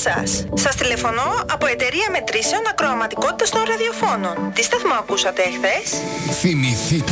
σας. Σας τηλεφωνώ από εταιρεία μετρήσεων ακροαματικότητας των ραδιοφώνων. Τι σταθμό ακούσατε εχθές? Θυμηθείτε.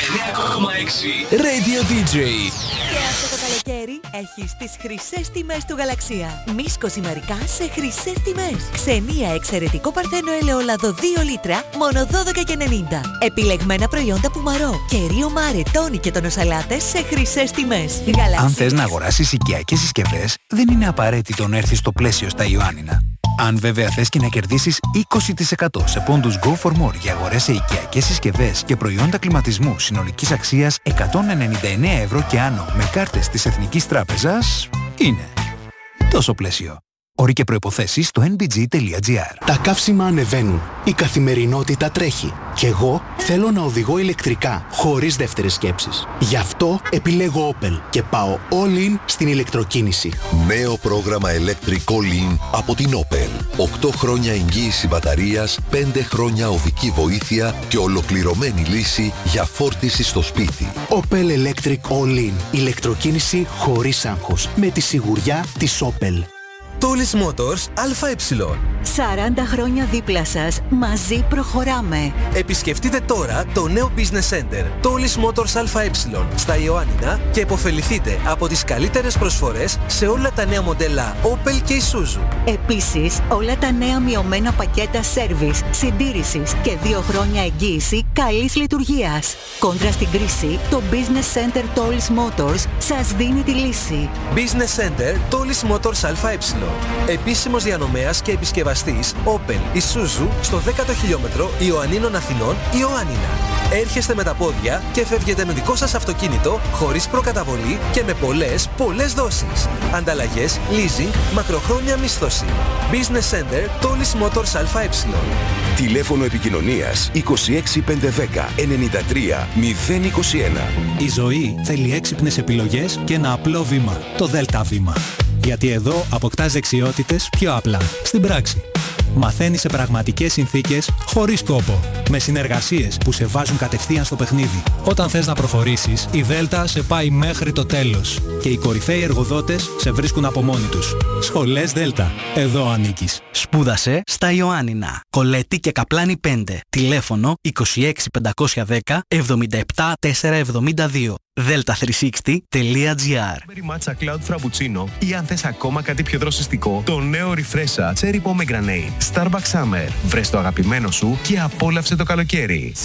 89,6 Radio DJ. Και αυτό το καλοκαίρι έχεις τις χρυσές τιμές του Γαλαξία. Μίσκο ζυμαρικά σε χρυσές τιμές. Ξενία εξαιρετικό παρθένο ελαιόλαδο 2 λίτρα, μόνο 12,90. Επιλεγμένα προϊόντα Πουμαρό, κερίο Μάρε, τόνι και τονοσαλάτες σε χρυσές τιμές. Γαλαξία. Αν θες να αγοράσεις οικιακές συσκευές, δεν είναι απαραίτητο να έρθεις στο Πλαίσιο στα Ιωάννινα. Αν βέβαια θες και να κερδίσεις 20% σε πόντους Go for More για αγορές σε οικιακές συσκευές και προϊόντα κλιματισμού συνολικής αξίας 199 ευρώ και άνω με κάρτες της Εθνικής Τράπεζας, είναι τόσο Πλαίσιο. Όροι και προϋποθέσεις στο nbg.gr. Τα καύσιμα ανεβαίνουν. Η καθημερινότητα τρέχει. Και εγώ θέλω να οδηγώ ηλεκτρικά, χωρίς δεύτερες σκέψεις. Γι' αυτό επιλέγω Opel και πάω all in στην ηλεκτροκίνηση. Νέο πρόγραμμα Electric All In από την Opel. 8 χρόνια εγγύηση μπαταρίας, 5 χρόνια οδική βοήθεια και ολοκληρωμένη λύση για φόρτιση στο σπίτι. Opel Electric All In. Ηλεκτροκίνηση χωρίς άγχος. Με τη σιγουριά της Opel. Tools Motors ΑΕ. 40 χρόνια δίπλα σας. Μαζί προχωράμε. Επισκεφτείτε τώρα το νέο Business Center Tools Motors ΑΕ στα Ιωάννινα και επωφεληθείτε από τις καλύτερες προσφορές σε όλα τα νέα μοντέλα Opel και Isuzu. Επίσης, όλα τα νέα μειωμένα πακέτα service, συντήρησης και 2 χρόνια εγγύηση καλής λειτουργίας. Κόντρα στην κρίση, το Business Center Tools Motors σας δίνει τη λύση. Business Center Tools Motors ΑΕ. Επίσημος διανομέας και επισκευαστής Opel Isuzu στο 10ο χιλιόμετρο Ιωαννίνων Αθηνών, Ιωάννινα. Έρχεστε με τα πόδια και φεύγετε με δικό σας αυτοκίνητο χωρίς προκαταβολή και με πολλές δόσεις. Ανταλλαγές, leasing, μακροχρόνια μίσθωση. Business Center Tools Motors ΑΕ. Τηλέφωνο επικοινωνίας 26510 93 021. Η ζωή θέλει έξυπνες επιλογές και ένα απλό βήμα. Το ΔΕΛΤΑ βήμα. Γιατί εδώ αποκτάς δεξιότητες πιο απλά, στην πράξη. Μαθαίνεις σε πραγματικές συνθήκες, χωρίς κόπο. Με συνεργασίες που σε βάζουν κατευθείαν στο παιχνίδι. Όταν θες να προχωρήσεις, η ΔΕΛΤΑ σε πάει μέχρι το τέλος. Και οι κορυφαίοι εργοδότες σε βρίσκουν από μόνοι τους. Σχολές ΔΕΛΤΑ. Εδώ ανήκεις. Σπούδασε στα Ιωάννινα. Κολέτη και Καπλάνη 5. Τηλέφωνο 26510 77 472. delta360.gr. Matcha Cloud Frappuccino ή αν θες ακόμα κάτι πιο δροσιστικό, το νέο Refresha Cherry Pomegranate Starbucks Summer. Βρες το αγαπημένο σου και απόλαυσε το καλοκαίρι.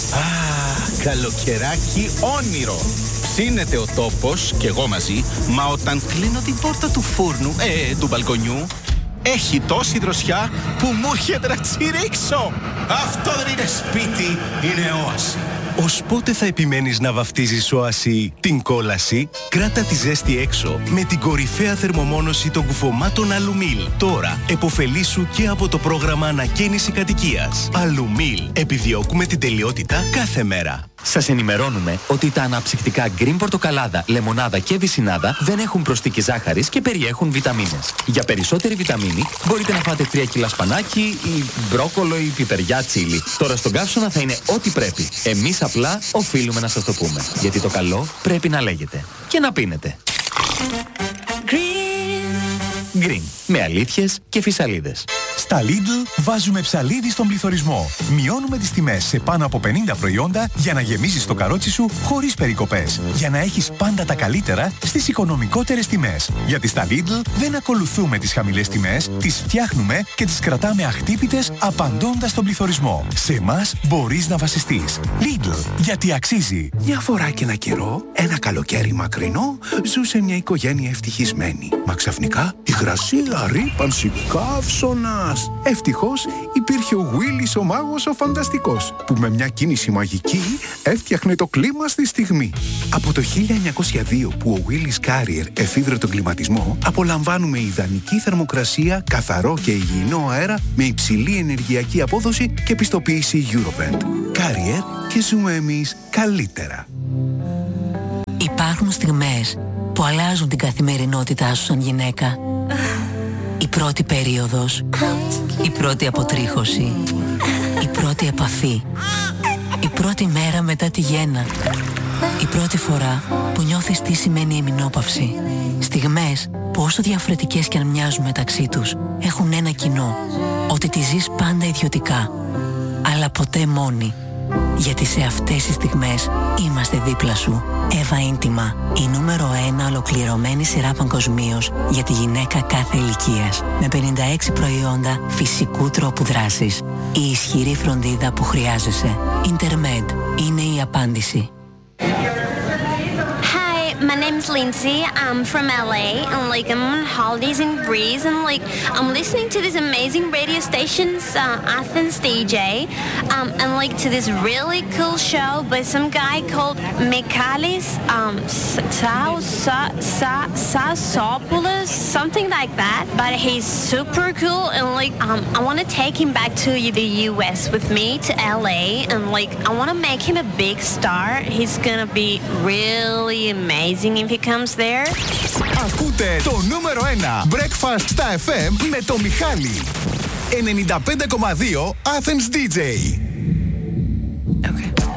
Καλοκαιράκι όνειρο. Ψήνεται ο τόπος και εγώ μαζί, μα όταν κλείνω την πόρτα του φούρνου, του μπαλκονιού, έχει τόση δροσιά που μου έρχεται να τσιρίξω. Αυτό δεν είναι σπίτι, είναι όαση. Ως πότε θα επιμένεις να βαφτίζεις όαση την κόλαση? Κράτα τη ζέστη έξω με την κορυφαία θερμομόνωση των κουφωμάτων Αλουμίλ. Τώρα επωφελήσου και από το πρόγραμμα ανακαίνιση κατοικίας. Αλουμίλ. Επιδιώκουμε την τελειότητα κάθε μέρα. Σας ενημερώνουμε ότι τα αναψυκτικά γκριν πορτοκαλάδα, λεμονάδα και βυσσινάδα δεν έχουν προσθήκη ζάχαρης και περιέχουν βιταμίνες. Για περισσότερη βιταμίνη μπορείτε να φάτε 3 κιλά σπανάκι ή μπρόκολο ή πιπεριά τσίλι. Τώρα στον καύσωνα θα είναι ό,τι πρέπει. Εμείς απλά οφείλουμε να σας το πούμε. Γιατί το καλό πρέπει να λέγεται και να πίνετε. Green. Με αλήθειες και φυσαλίδες. Στα Lidl βάζουμε ψαλίδι στον πληθωρισμό. Μειώνουμε τις τιμές σε πάνω από 50 προϊόντα για να γεμίζεις το καρότσι σου χωρίς περικοπές. Για να έχεις πάντα τα καλύτερα στις οικονομικότερες τιμές. Γιατί στα Lidl δεν ακολουθούμε τις χαμηλές τιμές, τις φτιάχνουμε και τις κρατάμε αχτύπητες απαντώντας στον πληθωρισμό. Σε εμάς μπορείς να βασιστείς. Lidl, γιατί αξίζει. Μια φορά και ένα καιρό, ένα καλοκαίρι μακρινό, ζούσε μια οικογένεια ευτυχισμένη. Μα ξαφνικά υγρασία, ρύπανση, καύσωνας. Ευτυχώς υπήρχε ο Willis ο μάγος ο φανταστικός, που με μια κίνηση μαγική έφτιαχνε το κλίμα στη στιγμή. Από το 1902 που ο Willis Carrier εφήβρε τον κλιματισμό, απολαμβάνουμε ιδανική θερμοκρασία, καθαρό και υγιεινό αέρα με υψηλή ενεργειακή απόδοση και πιστοποίηση Eurovent. Carrier, και ζούμε εμείς καλύτερα. Υπάρχουν στιγμές που αλλάζουν την καθημερινότητά σου σαν γυναίκα. Η πρώτη περίοδος, η πρώτη αποτρίχωση, η πρώτη επαφή, η πρώτη μέρα μετά τη γέννα, η πρώτη φορά που νιώθεις τι σημαίνει εμεινόπαυση. στιγμές, πόσο διαφορετικές κι αν μοιάζουν μεταξύ τους, έχουν ένα κοινό. Ότι τις ζεις πάντα ιδιωτικά, αλλά ποτέ μόνη. Γιατί σε αυτές τις στιγμές είμαστε δίπλα σου. Εύα Ίντιμα, η νούμερο 1 ολοκληρωμένη σειρά παγκοσμίως για τη γυναίκα κάθε ηλικίας. Με 56 προϊόντα φυσικού τρόπου δράσης. Η ισχυρή φροντίδα που χρειάζεσαι. Intermed είναι η απάντηση. My name's Lindsay. I'm from LA, and I'm on holidays in Greece, and I'm listening to this amazing radio station's Athens DJ, and to this really cool show by some guy called Michalis Sassopoulos, something like that. But he's super cool, and I want to take him back to the US with me to LA, and I want to make him a big star. He's gonna be really amazing if he comes there. Ακούτε το νούμερο 1 Breakfast στα FM με το Μιχάλη. 95,2 Athens DJ. Okay.